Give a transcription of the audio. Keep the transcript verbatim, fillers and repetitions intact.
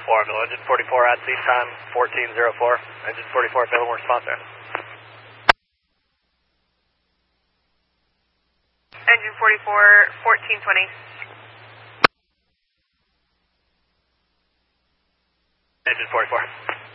Orville, engine forty-four at seat time fourteen oh four. Engine forty-four, available response there. Engine forty-four, fourteen twenty. Engine forty-four.